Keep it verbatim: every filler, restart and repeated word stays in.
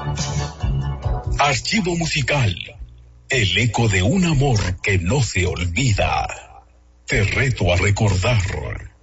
Archivo musical, el eco de un amor que no se olvida. Te reto a recordar